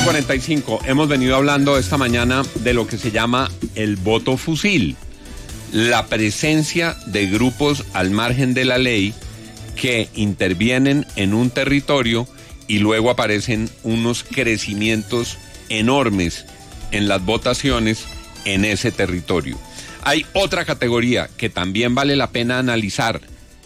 7:45. Hemos venido hablando esta mañana de lo que se llama el voto fusil. La presencia de grupos al margen de la ley que intervienen en un territorio y luego aparecen unos crecimientos enormes en las votaciones en ese territorio. Hay otra categoría que también vale la pena analizar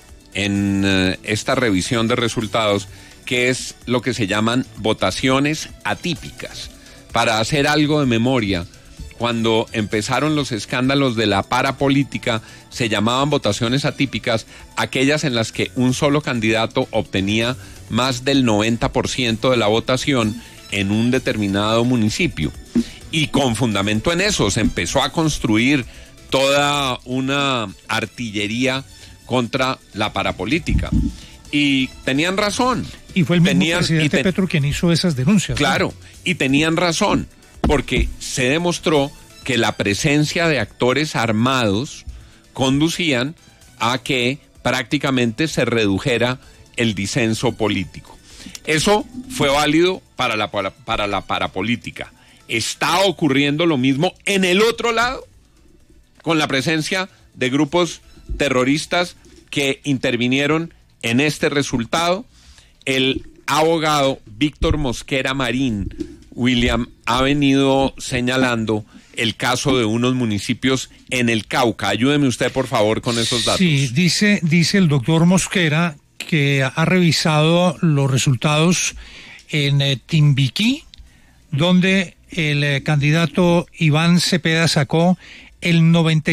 en esta revisión de resultados, que es lo que se llaman votaciones atípicas. Para hacer algo de memoria, cuando empezaron los escándalos de la parapolítica, se llamaban votaciones atípicas aquellas en las que un solo candidato obtenía más del 90% de la votación en un determinado municipio. Y con fundamento en eso se empezó a construir toda una artillería contra la parapolítica. Y tenían razón. Y fue el mismo presidente Petro quien hizo esas denuncias. Claro, ¿no? Y tenían razón, porque se demostró que la presencia de actores armados conducían a que prácticamente se redujera el disenso político. Eso fue válido para la parapolítica. Está ocurriendo lo mismo en el otro lado, con la presencia de grupos terroristas que intervinieron en este resultado. El abogado Víctor Mosquera Marín, William, ha venido señalando el caso de unos municipios en el Cauca. Ayúdeme usted, por favor, con esos datos. Sí, dice el doctor Mosquera que ha revisado los resultados en Timbiquí, donde el candidato Iván Cepeda sacó el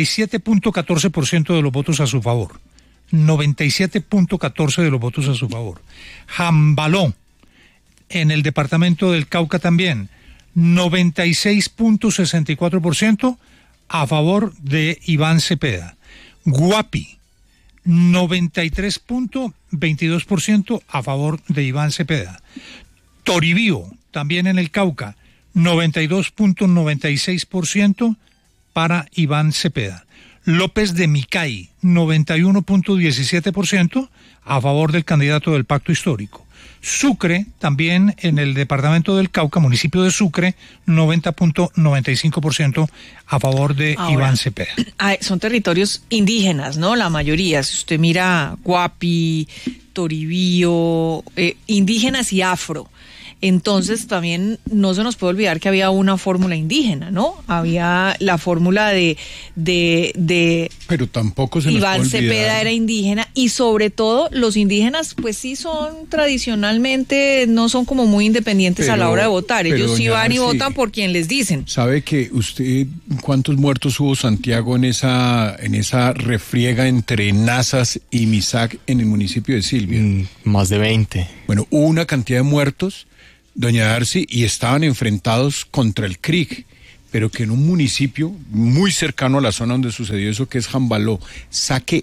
97.14% de los votos a su favor. 97.14% de los votos a su favor. Jambaló, en el departamento del Cauca también, 96.64% a favor de Iván Cepeda. Guapi, 93.22% a favor de Iván Cepeda. Toribío, también en el Cauca, 92.96% para Iván Cepeda. López de Micay, 91.17% a favor del candidato del Pacto Histórico. Sucre, también en el departamento del Cauca, municipio de Sucre, 90.95% a favor de Iván Cepeda. Son territorios indígenas, ¿no? La mayoría. Si usted mira Guapi, Toribío, indígenas y afro. Entonces también no se nos puede olvidar que había una fórmula indígena, ¿no? Había la fórmula de pero tampoco se nos Iván puede olvidar. Cepeda era indígena, y sobre todo los indígenas pues sí son tradicionalmente, no son como muy independientes a la hora de votar. Ellos sí van y votan por quien les dicen. ¿Sabe que usted cuántos muertos hubo, Santiago, en esa refriega entre Nazas y Misac en el municipio de Silvia? Más de 20. Bueno, hubo una cantidad de muertos, doña Darcy, y estaban enfrentados contra el CRIC, pero que en un municipio muy cercano a la zona donde sucedió eso, que es Jambaló, saque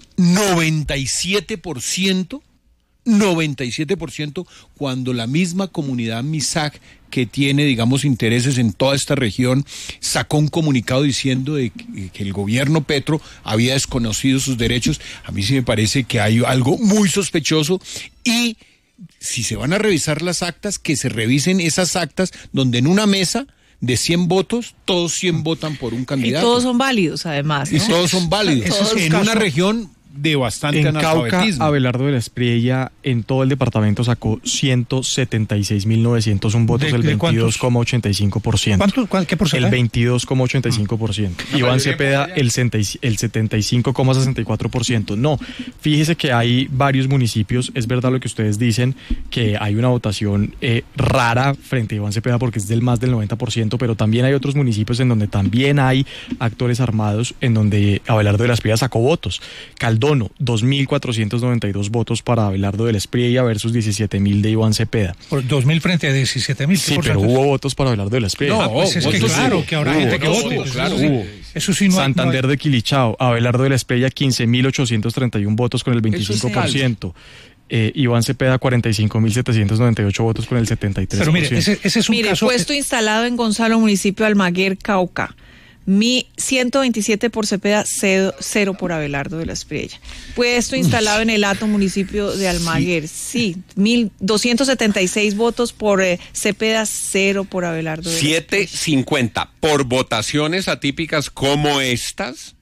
97%, cuando la misma comunidad Misac, que tiene, digamos, intereses en toda esta región, sacó un comunicado diciendo de que el gobierno Petro había desconocido sus derechos. A mí sí me parece que hay algo muy sospechoso, y si se van a revisar las actas, que se revisen esas actas donde en una mesa de 100 votos, todos 100 votan por un candidato. Y todos son válidos, además, ¿no? Y todos son válidos. En una región de bastante en analfabetismo. Cauca, Abelardo de la Espriella en todo el departamento sacó 176.901 votos, el 22,85%. ¿Qué porcentaje? El 22,85%. Iván Cepeda el 75,64%. No, fíjese que hay varios municipios, es verdad lo que ustedes dicen, que hay una votación rara frente a Iván Cepeda porque es del más del 90%, pero también hay otros municipios en donde también hay actores armados, en donde Abelardo de la Espriella sacó votos. Caldono, 2.492 votos para Abelardo de la Espriella versus 17.000 de Iván Cepeda. Por 2.000 frente a 17.000. Sí, pero hubo votos para Abelardo de la Espriella. No, pues es que claro, que habrá gente que vote. Claro, hubo. Eso sí no Santander de Quilichao, Abelardo de la Espriella, 15.831 votos con el 25%. Iván Cepeda, 45.798 votos con el 73%. Pero mire, ese es un caso... puesto instalado en Gonzalo, municipio de Almaguer, Cauca. 127 por Cepeda, 0 por Abelardo de la Espriella. Puesto instalado en el Hato, municipio de Almaguer. Sí, 1.276 votos por Cepeda, 0 por Abelardo de la Espriella. 750 por votaciones atípicas como estas.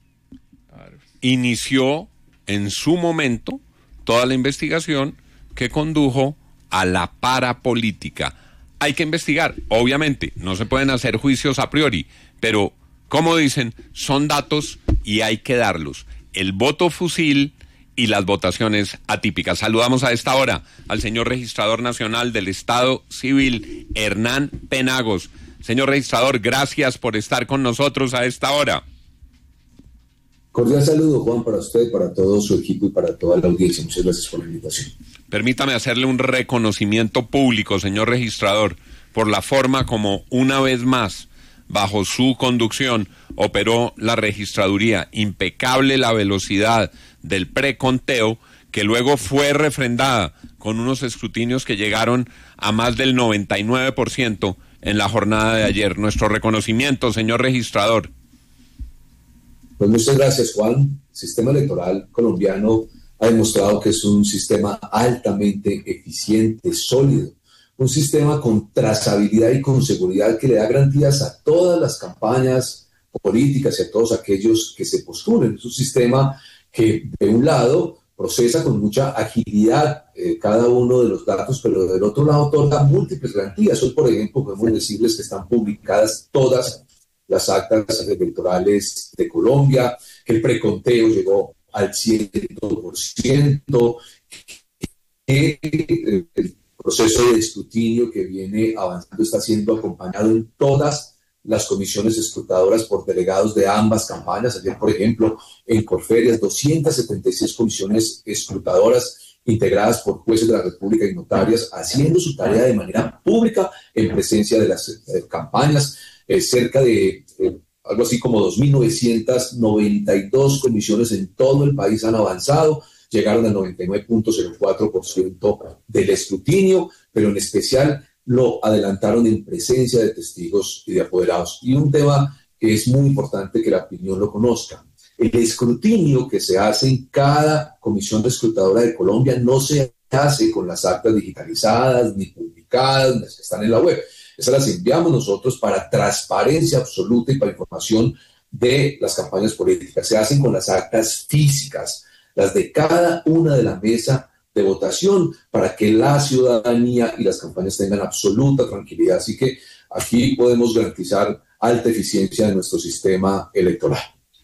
Inició en su momento toda la investigación que condujo a la parapolítica. Hay que investigar, obviamente, no se pueden hacer juicios a priori, pero como dicen, son datos y hay que darlos. El voto fusil y las votaciones atípicas. Saludamos a esta hora al señor registrador nacional del Estado Civil, Hernán Penagos. Señor registrador, gracias por estar con nosotros a esta hora. Cordial saludo, Juan, para usted, para todo su equipo y para toda la audiencia. Muchas gracias por la invitación. Permítame hacerle un reconocimiento público, señor registrador, por la forma como una vez más, bajo su conducción, operó la registraduría. Impecable la velocidad del preconteo, que luego fue refrendada con unos escrutinios que llegaron a más del 99% en la jornada de ayer. Nuestro reconocimiento, señor registrador. Pues muchas gracias, Juan. El sistema electoral colombiano ha demostrado que es un sistema altamente eficiente, sólido, un sistema con trazabilidad y con seguridad que le da garantías a todas las campañas políticas y a todos aquellos que se postulen. Es un sistema que, de un lado, procesa con mucha agilidad cada uno de los datos, pero del otro lado otorga múltiples garantías. Hoy, por ejemplo, podemos decirles que están publicadas todas las actas electorales de Colombia, que el preconteo llegó al 100%, que el proceso de escrutinio que viene avanzando está siendo acompañado en todas las comisiones escrutadoras por delegados de ambas campañas. Ayer, por ejemplo, en Corferias, 276 comisiones escrutadoras integradas por jueces de la República y notarias, haciendo su tarea de manera pública en presencia de las campañas. Cerca de algo así como 2.992 comisiones en todo el país han avanzado, llegaron al 99.04% del escrutinio, pero en especial lo adelantaron en presencia de testigos y de apoderados. Y un tema que es muy importante que la opinión lo conozca: el escrutinio que se hace en cada comisión escrutadora de Colombia no se hace con las actas digitalizadas ni publicadas, las que están en la web. Esas las enviamos nosotros para transparencia absoluta y para información de las campañas políticas. Se hacen con las actas físicas, las de cada una de la mesa de votación, para que la ciudadanía y las campañas tengan absoluta tranquilidad. Así que aquí podemos garantizar alta eficiencia de nuestro sistema electoral.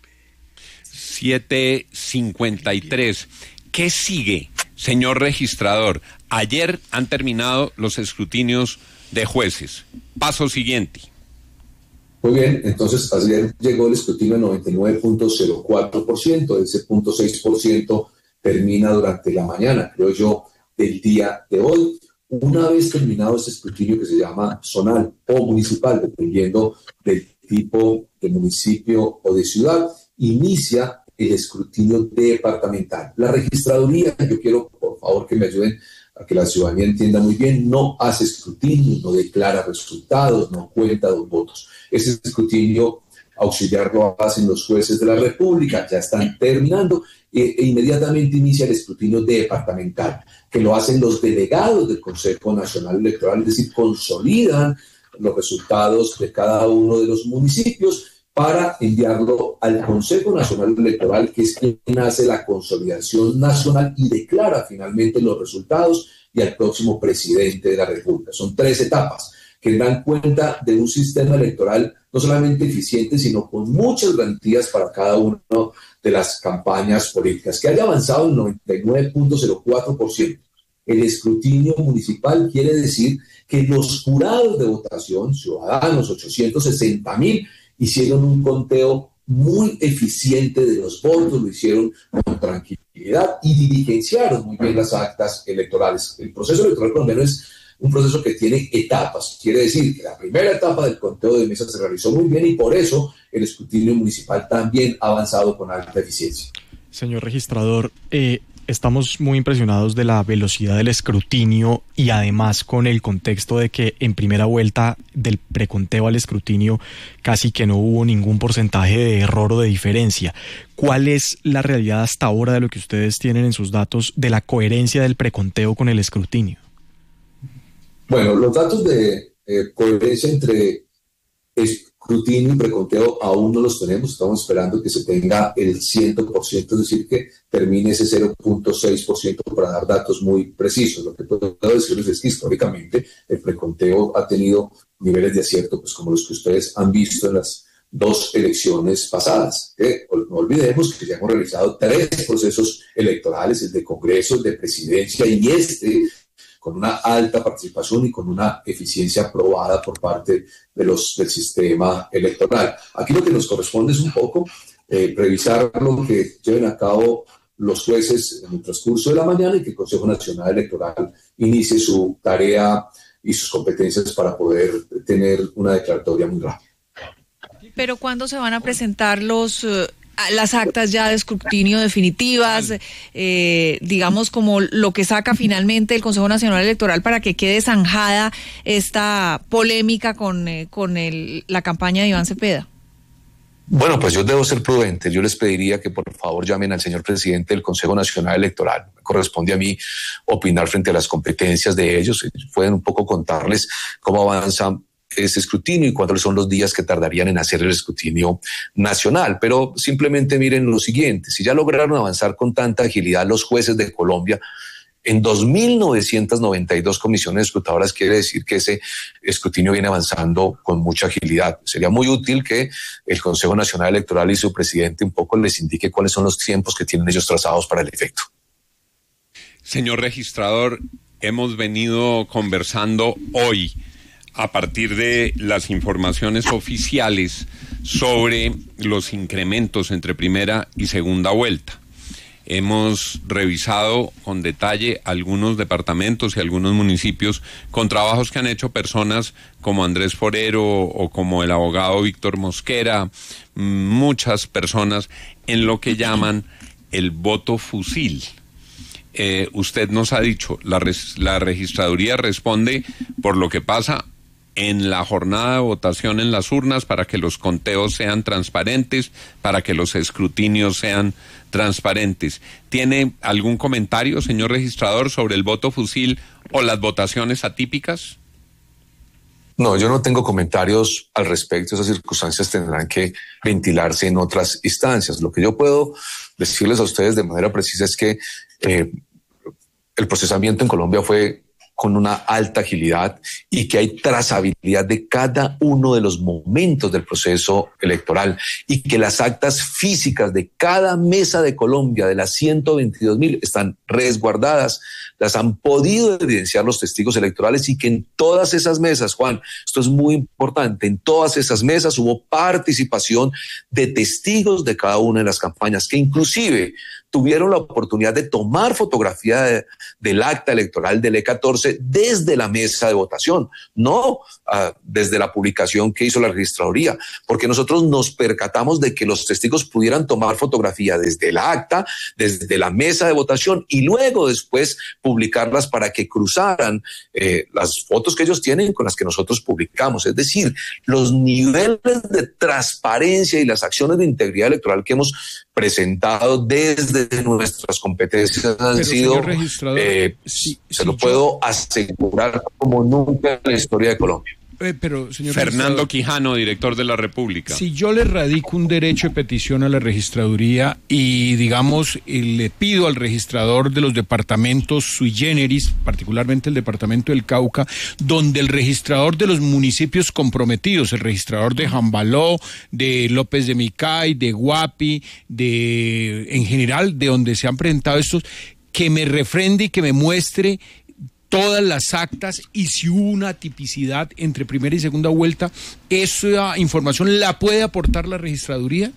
7:53. ¿Qué sigue, señor registrador? Ayer han terminado los escrutinios de jueces. Paso siguiente. Muy bien, entonces ayer llegó el escrutinio al 99.04%, ese 0.6% termina durante la mañana, creo yo, del día de hoy. Una vez terminado este escrutinio, que se llama zonal o municipal, dependiendo del tipo de municipio o de ciudad, inicia el escrutinio departamental. La registraduría, yo quiero, por favor, que me ayuden a que la ciudadanía entienda muy bien, no hace escrutinio, no declara resultados, no cuenta los votos. Ese escrutinio auxiliar lo hacen los jueces de la República, ya están terminando, e inmediatamente inicia el escrutinio departamental, que lo hacen los delegados del Consejo Nacional Electoral, es decir, consolidan los resultados de cada uno de los municipios para enviarlo al Consejo Nacional Electoral, que es quien hace la consolidación nacional y declara finalmente los resultados, y al próximo presidente de la República. Son 3 etapas que dan cuenta de un sistema electoral no solamente eficiente, sino con muchas garantías para cada una de las campañas políticas. Que haya avanzado el 99.04%. El escrutinio municipal quiere decir que los jurados de votación, ciudadanos, 860,000, hicieron un conteo muy eficiente de los votos, lo hicieron con tranquilidad y diligenciaron muy bien las actas electorales. El proceso electoral colombiano es un proceso que tiene etapas. Quiere decir que la primera etapa del conteo de mesas se realizó muy bien y por eso el escrutinio municipal también ha avanzado con alta eficiencia. Señor registrador, estamos muy impresionados de la velocidad del escrutinio y además con el contexto de que en primera vuelta del preconteo al escrutinio casi que no hubo ningún porcentaje de error o de diferencia. ¿Cuál es la realidad hasta ahora de lo que ustedes tienen en sus datos de la coherencia del preconteo con el escrutinio? Bueno, los datos de coherencia entre escrutinio y preconteo aún no los tenemos. Estamos esperando que se tenga el 100%, es decir, que termine ese 0.6% para dar datos muy precisos. Lo que puedo decirles es que históricamente el preconteo ha tenido niveles de acierto, pues como los que ustedes han visto en las dos elecciones pasadas. No olvidemos que ya hemos realizado 3 procesos electorales, el de Congreso, el de Presidencia y con una alta participación y con una eficiencia aprobada por parte del sistema electoral. Aquí lo que nos corresponde es un poco revisar lo que lleven a cabo los jueces en el transcurso de la mañana y que el Consejo Nacional Electoral inicie su tarea y sus competencias para poder tener una declaratoria muy rápida. Pero ¿cuándo se van a presentar las actas ya de escrutinio definitivas, digamos como lo que saca finalmente el Consejo Nacional Electoral para que quede zanjada esta polémica con la campaña de Iván Cepeda? Bueno, pues yo debo ser prudente. Yo les pediría que por favor llamen al señor presidente del Consejo Nacional Electoral. Me corresponde a mí opinar frente a las competencias de ellos. Pueden un poco contarles cómo avanza ese escrutinio y cuántos son los días que tardarían en hacer el escrutinio nacional. Pero simplemente miren lo siguiente, si ya lograron avanzar con tanta agilidad los jueces de Colombia en 2.992 comisiones escrutadoras, quiere decir que ese escrutinio viene avanzando con mucha agilidad. Sería muy útil que el Consejo Nacional Electoral y su presidente un poco les indique cuáles son los tiempos que tienen ellos trazados para el efecto. Señor registrador, hemos venido conversando hoy a partir de las informaciones oficiales sobre los incrementos entre primera y segunda vuelta. Hemos revisado con detalle algunos departamentos y algunos municipios con trabajos que han hecho personas como Andrés Forero o como el abogado Víctor Mosquera, muchas personas en lo que llaman el voto fusil. Usted nos ha dicho, la registraduría responde por lo que pasa en la jornada de votación en las urnas para que los conteos sean transparentes, para que los escrutinios sean transparentes. ¿Tiene algún comentario, señor registrador, sobre el voto fusil o las votaciones atípicas? No, yo no tengo comentarios al respecto. Esas circunstancias tendrán que ventilarse en otras instancias. Lo que yo puedo decirles a ustedes de manera precisa es que el procesamiento en Colombia fue con una alta agilidad y que hay trazabilidad de cada uno de los momentos del proceso electoral y que las actas físicas de cada mesa de Colombia, de las 122.000, están resguardadas, las han podido evidenciar los testigos electorales y que en todas esas mesas, Juan, esto es muy importante, en todas esas mesas hubo participación de testigos de cada una de las campañas que inclusive tuvieron la oportunidad de tomar fotografía del acta electoral del E14 desde la mesa de votación, no desde la publicación que hizo la registraduría, porque nosotros nos percatamos de que los testigos pudieran tomar fotografía desde el acta, desde la mesa de votación y luego después publicarlas para que cruzaran las fotos que ellos tienen con las que nosotros publicamos. Es decir, los niveles de transparencia y las acciones de integridad electoral que hemos presentado desde nuestras competencias han sido, se lo puedo asegurar, como nunca en la historia de Colombia. Pero, señor Fernando Quijano, director de La República. Si yo le radico un derecho de petición a la registraduría y, digamos, le pido al registrador de los departamentos sui generis, particularmente el departamento del Cauca, donde el registrador de los municipios comprometidos, el registrador de Jambaló, de López de Micay, de Guapi, en general, de donde se han presentado estos, que me refrende y que me muestre todas las actas y si hubo una tipicidad entre primera y segunda vuelta, ¿esa información la puede aportar la registraduría?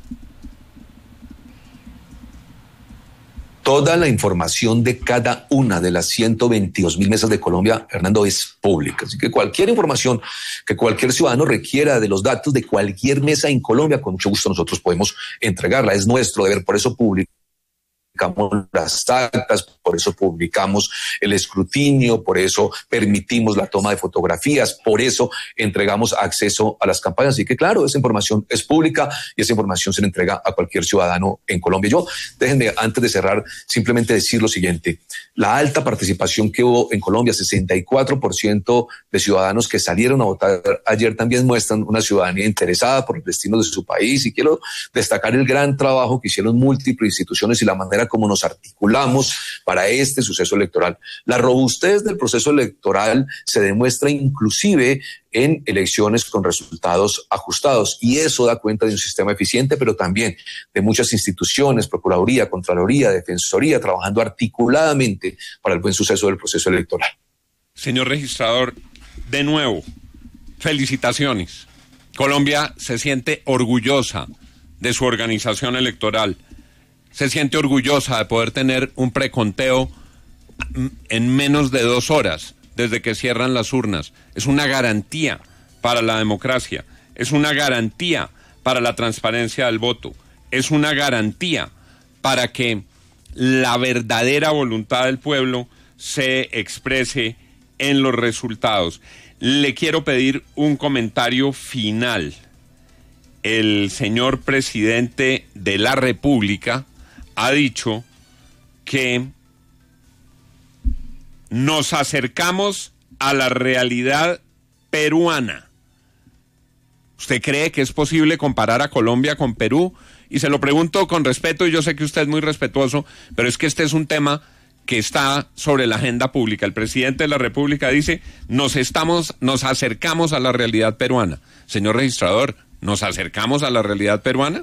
Toda la información de cada una de las 122.000 mesas de Colombia, Fernando, es pública. Así que cualquier información que cualquier ciudadano requiera de los datos de cualquier mesa en Colombia, con mucho gusto nosotros podemos entregarla. Es nuestro deber, por eso publicamos las actas, por eso publicamos el escrutinio, por eso permitimos la toma de fotografías, por eso entregamos acceso a las campañas. Así que claro, esa información es pública y esa información se le entrega a cualquier ciudadano en Colombia. Déjenme, antes de cerrar, simplemente decir lo siguiente. La alta participación que hubo en Colombia, 64% de ciudadanos que salieron a votar ayer, también muestran una ciudadanía interesada por el destino de su país, y quiero destacar el gran trabajo que hicieron múltiples instituciones y la manera como nos articulamos para este suceso electoral. La robustez del proceso electoral se demuestra inclusive en elecciones con resultados ajustados, y eso da cuenta de un sistema eficiente, pero también de muchas instituciones, Procuraduría, Contraloría, Defensoría, trabajando articuladamente para el buen suceso del proceso electoral. Señor registrador, de nuevo, felicitaciones. Colombia se siente orgullosa de su organización electoral, se siente orgullosa de poder tener un preconteo en menos de 2 horas desde que cierran las urnas. Es una garantía para la democracia, es una garantía para la transparencia del voto, es una garantía para que la verdadera voluntad del pueblo se exprese en los resultados. Le quiero pedir un comentario final. El señor presidente de la República ha dicho que nos acercamos a la realidad peruana. ¿Usted cree que es posible comparar a Colombia con Perú? Y se lo pregunto con respeto, y yo sé que usted es muy respetuoso, pero es que este es un tema que está sobre la agenda pública. El presidente de la República dice, nos acercamos a la realidad peruana. Señor registrador, ¿nos acercamos a la realidad peruana?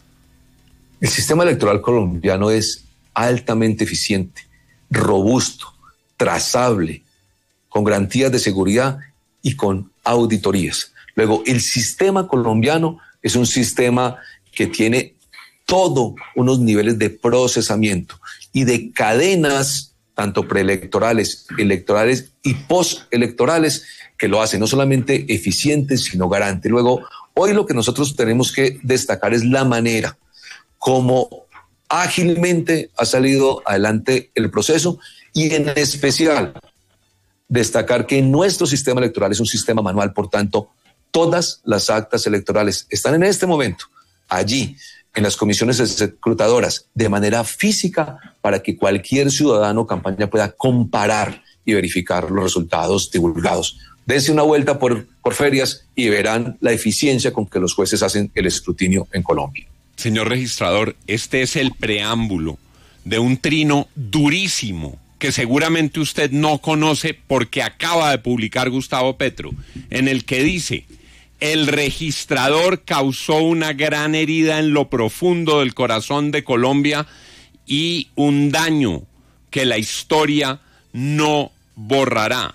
El sistema electoral colombiano es altamente eficiente, robusto, trazable, con garantías de seguridad y con auditorías. Luego, el sistema colombiano es un sistema que tiene todos unos niveles de procesamiento y de cadenas, tanto preelectorales, electorales y postelectorales, que lo hacen no solamente eficiente, sino garante. Luego, hoy lo que nosotros tenemos que destacar es la manera como ágilmente ha salido adelante el proceso, y en especial destacar que nuestro sistema electoral es un sistema manual. Por tanto, todas las actas electorales están en este momento allí en las comisiones escrutadoras de manera física, para que cualquier ciudadano o campaña pueda comparar y verificar los resultados divulgados. Dense una vuelta por ferias y verán la eficiencia con que los jueces hacen el escrutinio en Colombia. Señor registrador, este es el preámbulo de un trino durísimo que seguramente usted no conoce, porque acaba de publicar Gustavo Petro, en el que dice: el registrador causó una gran herida en lo profundo del corazón de Colombia y un daño que la historia no borrará.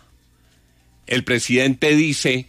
El presidente dice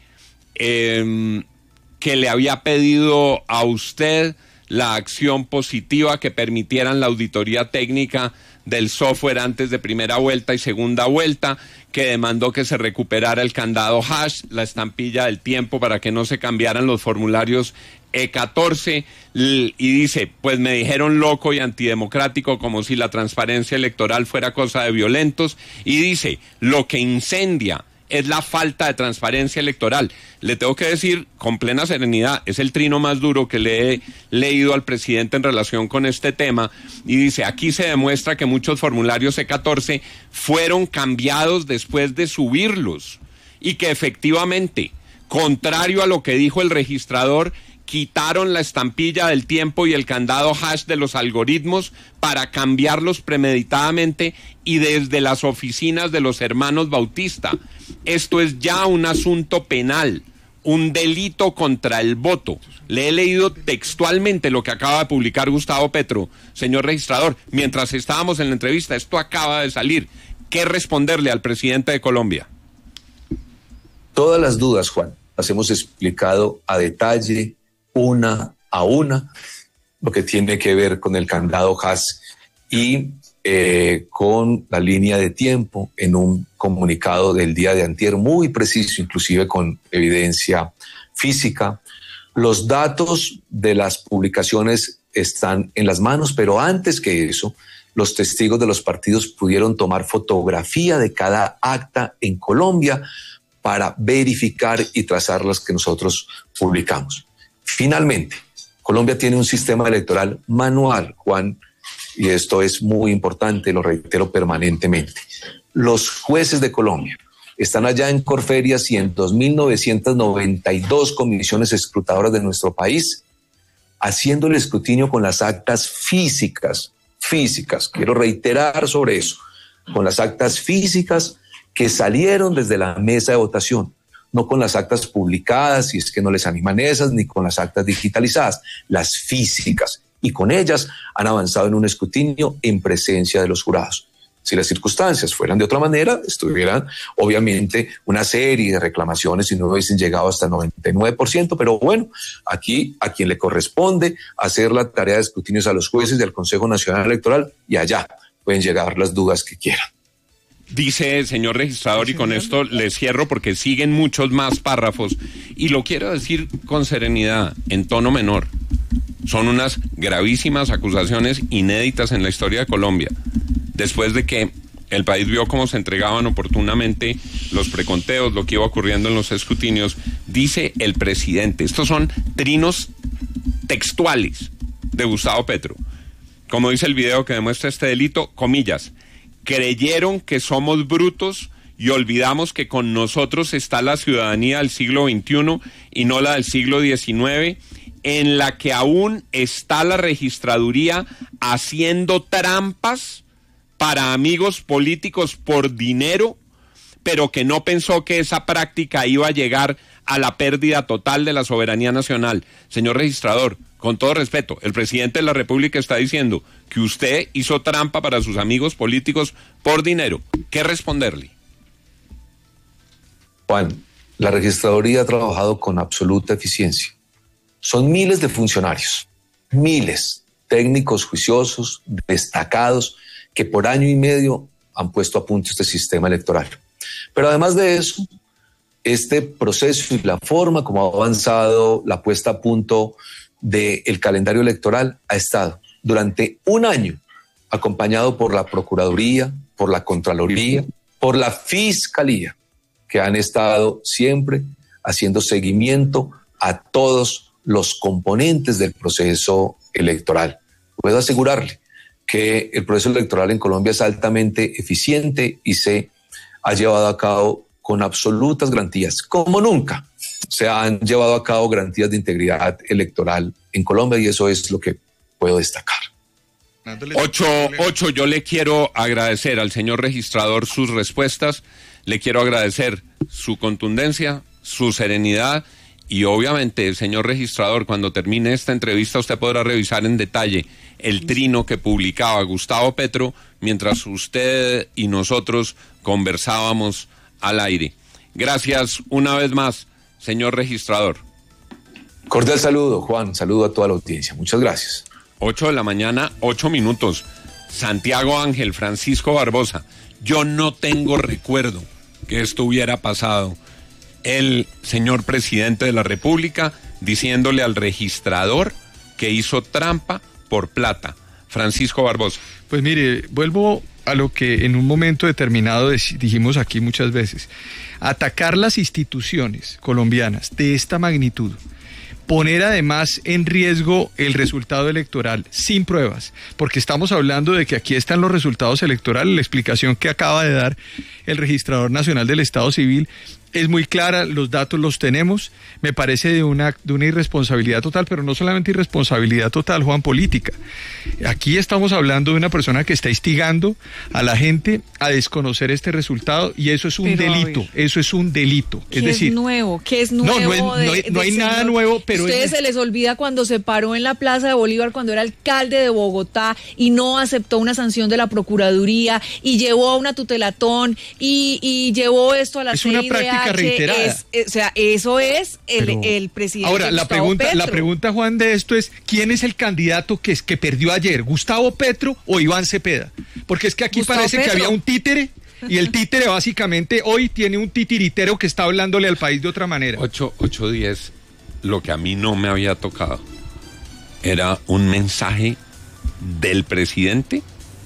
que le había pedido a usted la acción positiva, que permitieran la auditoría técnica del software antes de primera vuelta y segunda vuelta, que demandó que se recuperara el candado hash, la estampilla del tiempo, para que no se cambiaran los formularios E14, y dice, pues me dijeron loco y antidemocrático, como si la transparencia electoral fuera cosa de violentos, y dice, lo que incendia es la falta de transparencia electoral. Le tengo que decir con plena serenidad, es el trino más duro que le he leído al presidente en relación con este tema, y dice, aquí se demuestra que muchos formularios C14 fueron cambiados después de subirlos, y que efectivamente, contrario a lo que dijo el registrador, quitaron la estampilla del tiempo y el candado hash de los algoritmos para cambiarlos premeditadamente y desde las oficinas de los hermanos Bautista. Esto es ya un asunto penal, un delito contra el voto. Le he leído textualmente lo que acaba de publicar Gustavo Petro, señor registrador. Mientras estábamos en la entrevista, esto acaba de salir. ¿Qué responderle al presidente de Colombia? Todas las dudas, Juan, las hemos explicado a detalle, una a una, lo que tiene que ver con el candado hash y con la línea de tiempo, en un comunicado del día de antier muy preciso, inclusive con evidencia física. Los datos de las publicaciones están en las manos, pero antes que eso, los testigos de los partidos pudieron tomar fotografía de cada acta en Colombia para verificar y trazar las que nosotros publicamos. Finalmente, Colombia tiene un sistema electoral manual, Juan, y esto es muy importante, lo reitero permanentemente. Los jueces de Colombia están allá en Corferias y en 2.992 comisiones escrutadoras de nuestro país, haciendo el escrutinio con las actas físicas, quiero reiterar sobre eso, con las actas físicas que salieron desde la mesa de votación, no con las actas publicadas, si es que no les animan esas, ni con las actas digitalizadas, las físicas, y con ellas han avanzado en un escrutinio en presencia de los jurados. Si las circunstancias fueran de otra manera, estuvieran obviamente una serie de reclamaciones y no hubiesen llegado hasta el 99%, pero bueno, aquí a quien le corresponde hacer la tarea de escrutinios a los jueces del Consejo Nacional Electoral, y allá pueden llegar las dudas que quieran. Dice, señor registrador, y con esto le cierro porque siguen muchos más párrafos, y lo quiero decir con serenidad, en tono menor. Son unas gravísimas acusaciones inéditas en la historia de Colombia. Después de que el país vio cómo se entregaban oportunamente los preconteos, lo que iba ocurriendo en los escrutinios, dice el presidente, estos son trinos textuales de Gustavo Petro. Como dice el video que demuestra este delito, comillas, creyeron que somos brutos y olvidamos que con nosotros está la ciudadanía del siglo XXI y no la del siglo XIX, en la que aún está la registraduría haciendo trampas para amigos políticos por dinero, pero que no pensó que esa práctica iba a llegar a la pérdida total de la soberanía nacional. Señor registrador, con todo respeto, el presidente de la República está diciendo que usted hizo trampa para sus amigos políticos por dinero. ¿Qué responderle? Juan, la registraduría ha trabajado con absoluta eficiencia. Son miles de funcionarios, miles, técnicos juiciosos, destacados, que por año y medio han puesto a punto este sistema electoral. Pero además de eso, este proceso y la forma como ha avanzado la puesta a punto del calendario electoral ha estado durante un año acompañado por la Procuraduría, por la Contraloría, por la Fiscalía, que han estado siempre haciendo seguimiento a todos los componentes del proceso electoral. Puedo asegurarle que el proceso electoral en Colombia es altamente eficiente y se ha llevado a cabo con absolutas garantías, como nunca se han llevado a cabo garantías de integridad electoral en Colombia, y eso es lo que puedo destacar. Ocho, yo le quiero agradecer al señor registrador sus respuestas, le quiero agradecer su contundencia, su serenidad, y obviamente, señor registrador, cuando termine esta entrevista usted podrá revisar en detalle el trino que publicaba Gustavo Petro mientras usted y nosotros conversábamos al aire. Gracias una vez más, señor registrador. Cordial saludo, Juan. Saludo a toda la audiencia. Muchas gracias. 8 de la mañana, 8 minutos. Santiago Ángel, Francisco Barbosa. Yo no tengo recuerdo que esto hubiera pasado. El señor presidente de la República diciéndole al registrador que hizo trampa por plata. Francisco Barbosa. Pues mire, vuelvo a lo que en un momento determinado dijimos aquí muchas veces. Atacar las instituciones colombianas de esta magnitud, poner además en riesgo el resultado electoral sin pruebas, porque estamos hablando de que aquí están los resultados electorales, la explicación que acaba de dar el Registrador Nacional del Estado Civil es muy clara, los datos los tenemos, me parece de una irresponsabilidad total, pero no solamente irresponsabilidad total, Juan, política. Aquí estamos hablando de una persona que está instigando a la gente a desconocer este resultado, y eso es un delito, eso es un delito. ¿Qué es nuevo? ¿Qué es nuevo? No hay nada nuevo, pero... Ustedes se les olvida cuando se paró en la Plaza de Bolívar cuando era alcalde de Bogotá y no aceptó una sanción de la Procuraduría y llevó a una tutelatón y llevó esto a la CIDH. Es una práctica reiterada. O sea, eso es el presidente. Ahora, la pregunta, Juan, de esto es, ¿quién es el candidato que perdió ayer? ¿Gustavo Petro o Iván Cepeda? Porque es que aquí Gustavo parece Petro. que había un títere, y el títere básicamente hoy tiene un titiritero que está hablándole al país de otra manera. 8:10, lo que a mí no me había tocado era un mensaje del presidente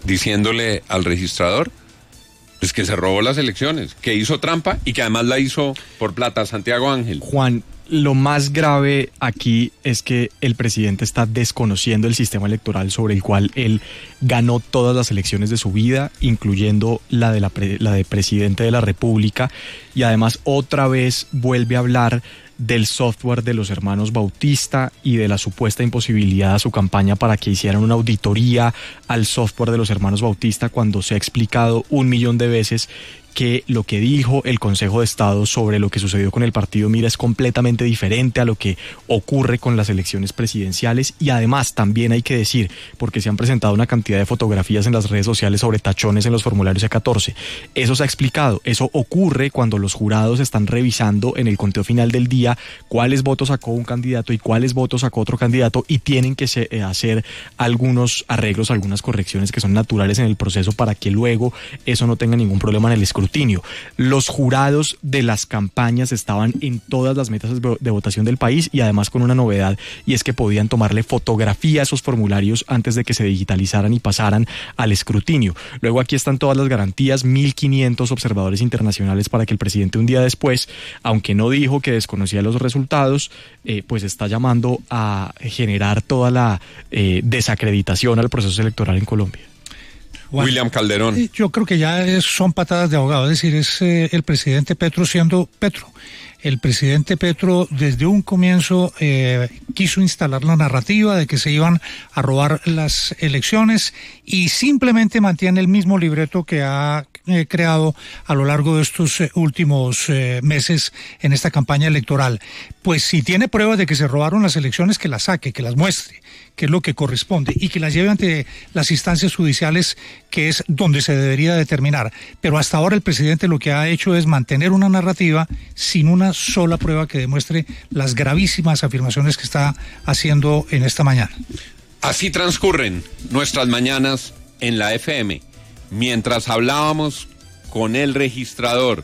diciéndole al registrador pues que se robó las elecciones, que hizo trampa y que además la hizo por plata. Santiago Ángel. Juan, lo más grave aquí es que el presidente está desconociendo el sistema electoral sobre el cual él ganó todas las elecciones de su vida, incluyendo la de presidente de la República, y además otra vez vuelve a hablar del software de los hermanos Bautista y de la supuesta imposibilidad a su campaña para que hicieran una auditoría al software de los hermanos Bautista, cuando se ha explicado 1.000.000 de veces que lo que dijo el Consejo de Estado sobre lo que sucedió con el partido Mira es completamente diferente a lo que ocurre con las elecciones presidenciales. Y además también hay que decir, porque se han presentado una cantidad de fotografías en las redes sociales sobre tachones en los formularios E14, eso se ha explicado, eso ocurre cuando los jurados están revisando en el conteo final del día cuáles votos sacó un candidato y cuáles votos sacó otro candidato, y tienen que hacer algunos arreglos, algunas correcciones que son naturales en el proceso para que luego eso no tenga ningún problema en el escrutinio. Los jurados de las campañas estaban en todas las mesas de votación del país, y además con una novedad, y es que podían tomarle fotografía a esos formularios antes de que se digitalizaran y pasaran al escrutinio. Luego aquí están todas las garantías, 1.500 observadores internacionales para que el presidente un día después, aunque no dijo que desconocía los resultados, pues está llamando a generar toda la desacreditación al proceso electoral en Colombia. Juan, William Calderón. Yo creo que ya son patadas de ahogado, es decir, es el presidente Petro siendo Petro. El presidente Petro desde un comienzo quiso instalar la narrativa de que se iban a robar las elecciones y simplemente mantiene el mismo libreto que ha creado a lo largo de estos últimos meses en esta campaña electoral. Pues si tiene pruebas de que se robaron las elecciones, que las saque, que las muestre, que es lo que corresponde, y que las lleve ante las instancias judiciales, que es donde se debería determinar. Pero hasta ahora el presidente lo que ha hecho es mantener una narrativa sin una sola prueba que demuestre las gravísimas afirmaciones que está haciendo en esta mañana. Así transcurren nuestras mañanas en la FM. Mientras hablábamos con el registrador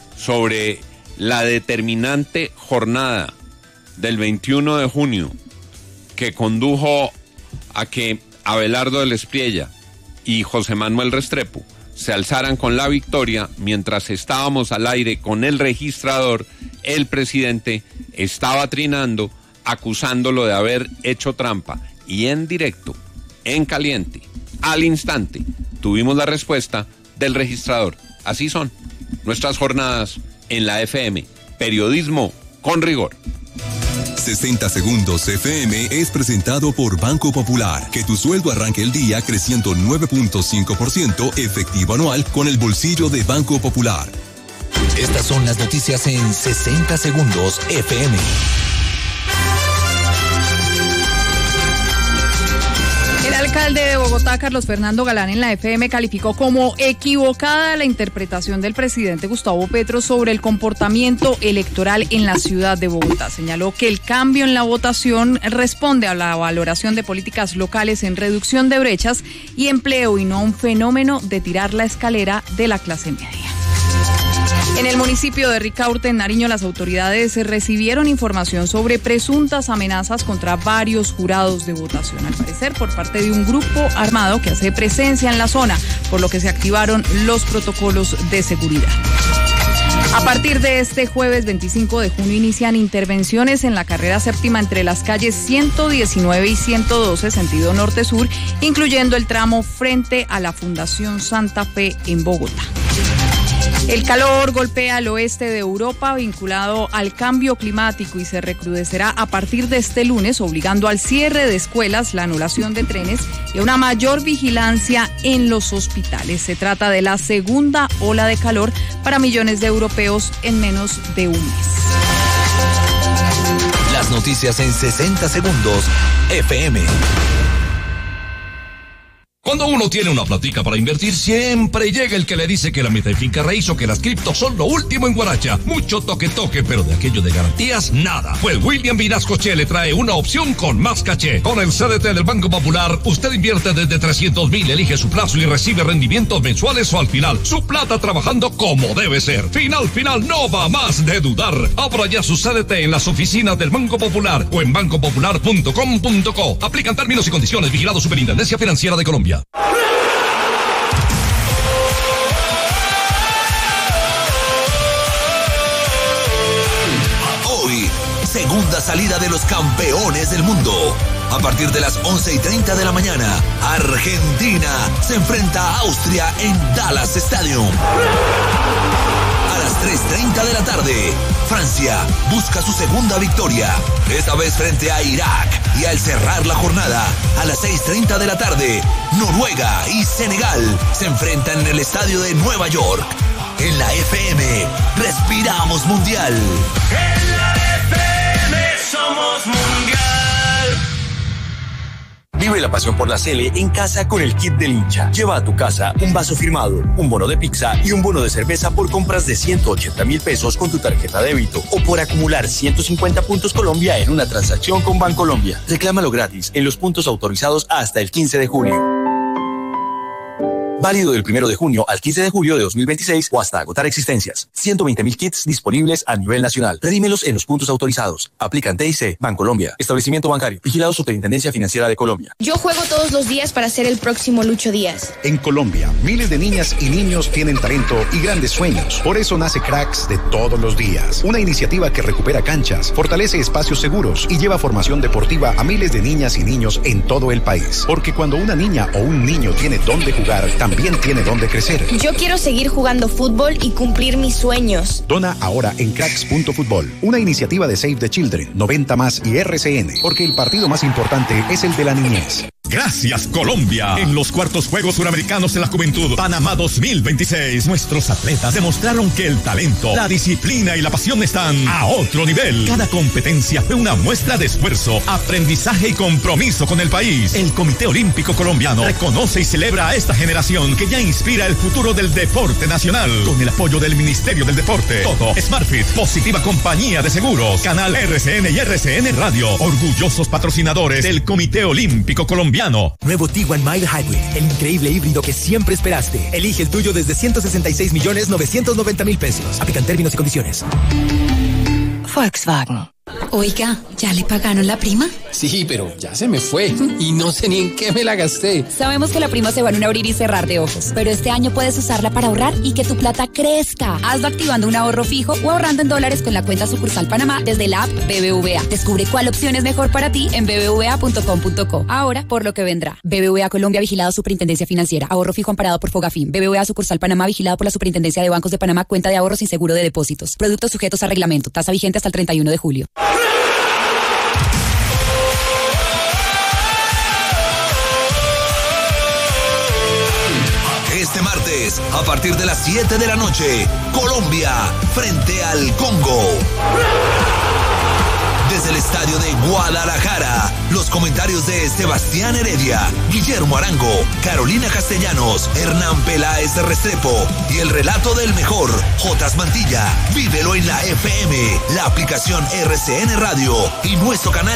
sobre la determinante jornada del 21 de junio que condujo a que Abelardo del Espriella y José Manuel Restrepo se alzaran con la victoria, mientras estábamos al aire con el registrador, el presidente estaba trinando, acusándolo de haber hecho trampa, y en directo, en caliente, al instante, tuvimos la respuesta del registrador. Así son nuestras jornadas en la FM. Periodismo con rigor. 60 Segundos FM es presentado por Banco Popular. Que tu sueldo arranque el día creciendo 9.5% efectivo anual con el bolsillo de Banco Popular. Estas son las noticias en 60 Segundos FM. El alcalde de Bogotá, Carlos Fernando Galán, en la FM calificó como equivocada la interpretación del presidente Gustavo Petro sobre el comportamiento electoral en la ciudad de Bogotá. Señaló que el cambio en la votación responde a la valoración de políticas locales en reducción de brechas y empleo, y no a un fenómeno de tirar la escalera de la clase media. En el municipio de Ricaurte, en Nariño, las autoridades recibieron información sobre presuntas amenazas contra varios jurados de votación, al parecer por parte de un grupo armado que hace presencia en la zona, por lo que se activaron los protocolos de seguridad. A partir de este jueves 25 de junio inician intervenciones en la carrera séptima entre las calles 119 y 112, sentido norte-sur, incluyendo el tramo frente a la Fundación Santa Fe en Bogotá. El calor golpea al oeste de Europa vinculado al cambio climático y se recrudecerá a partir de este lunes, obligando al cierre de escuelas, la anulación de trenes y a una mayor vigilancia en los hospitales. Se trata de la segunda ola de calor para millones de europeos en menos de un mes. Las noticias en 60 Segundos FM. Cuando uno tiene una platica para invertir, siempre llega el que le dice que la meta de finca raíz o que las criptos son lo último en Guaracha. Mucho toque, pero de aquello de garantías, nada. Pues William Vinasco Che le trae una opción con más caché. Con el CDT del Banco Popular, usted invierte desde 300,000, elige su plazo y recibe rendimientos mensuales o al final. Su plata trabajando como debe ser. Final, no va más de dudar. Abra ya su CDT en las oficinas del Banco Popular o en bancopopular.com.co. Aplican términos y condiciones. Vigilado Superintendencia Financiera de Colombia. segunda salida de los campeones del mundo. A partir de las 11:30 de la mañana, Argentina se enfrenta a Austria en Dallas Stadium. A las 3:30 de la tarde, Francia busca su segunda victoria, esta vez frente a Irak. Y al cerrar la jornada, a las 6:30 de la tarde, Noruega y Senegal se enfrentan en el estadio de Nueva York. En la FM, respiramos mundial. En la FM somos mundial. Vive la pasión por la Sele en casa con el kit del hincha. Lleva a tu casa un vaso firmado, un bono de pizza y un bono de cerveza por compras de 180,000 pesos con tu tarjeta débito o por acumular 150 puntos Colombia en una transacción con Bancolombia. Reclámalo gratis en los puntos autorizados hasta el 15 de julio. Válido del 1 de junio al 15 de julio de 2026 o hasta agotar existencias. 120,000 kits disponibles a nivel nacional. Redímelos en los puntos autorizados. Aplican TIC, Bancolombia. Establecimiento bancario. Vigilado Superintendencia Financiera de Colombia. Yo juego todos los días para ser el próximo Lucho Díaz. En Colombia, miles de niñas y niños tienen talento y grandes sueños. Por eso nace Cracks de todos los días. Una iniciativa que recupera canchas, fortalece espacios seguros y lleva formación deportiva a miles de niñas y niños en todo el país. Porque cuando una niña o un niño tiene dónde jugar, también tiene dónde crecer. Yo quiero seguir jugando fútbol y cumplir mis sueños. Dona ahora en cracks.futbol, una iniciativa de Save the Children, 90 Más y RCN, porque el partido más importante es el de la niñez. Gracias, Colombia. En los cuartos Juegos Suramericanos de la Juventud, Panamá 2026, nuestros atletas demostraron que el talento, la disciplina y la pasión están a otro nivel. Cada competencia fue una muestra de esfuerzo, aprendizaje y compromiso con el país. El Comité Olímpico Colombiano reconoce y celebra a esta generación que ya inspira el futuro del deporte nacional. Con el apoyo del Ministerio del Deporte, Toto, SmartFit, Positiva Compañía de Seguros, Canal RCN y RCN Radio, orgullosos patrocinadores del Comité Olímpico Colombiano. Nuevo Tiguan Mild Hybrid, el increíble híbrido que siempre esperaste. Elige el tuyo desde 166.990.000 pesos. Aplican términos y condiciones. Volkswagen. Oiga, ¿ya le pagaron la prima? Sí, pero ya se me fue y no sé ni en qué me la gasté. Sabemos que la prima se va en un abrir y cerrar de ojos, pero este año puedes usarla para ahorrar y que tu plata crezca. Hazlo activando un ahorro fijo o ahorrando en dólares con la cuenta sucursal Panamá desde la app BBVA. Descubre cuál opción es mejor para ti en bbva.com.co. Ahora, por lo que vendrá. BBVA Colombia, vigilado Superintendencia Financiera. Ahorro fijo amparado por Fogafín. BBVA sucursal Panamá, vigilado por la Superintendencia de Bancos de Panamá. Cuenta de ahorro sin seguro de depósitos. Productos sujetos a reglamento. Tasa vigente hasta el 31 de julio. Este martes, a partir de las 7 de la noche, Colombia frente al Congo. Desde el estadio de Guadalajara, los comentarios de Sebastián Heredia, Guillermo Arango, Carolina Castellanos, Hernán Peláez Restrepo y el relato del mejor, Jotas Mantilla. Vívelo en la FM, la aplicación RCN Radio y nuestro canal